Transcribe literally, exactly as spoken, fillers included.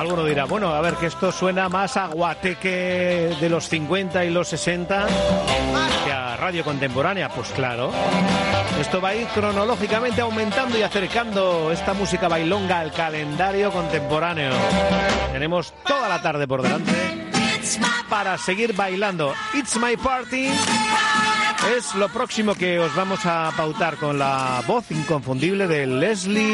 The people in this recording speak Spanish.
alguno dirá, bueno, a ver, que esto suena más a guateque de los cincuenta y los sesenta que a radio contemporánea. Pues claro, esto va a ir cronológicamente aumentando y acercando esta música bailonga al calendario contemporáneo. Tenemos toda la tarde por delante para seguir bailando. It's My Party es lo próximo que os vamos a pautar con la voz inconfundible de Leslie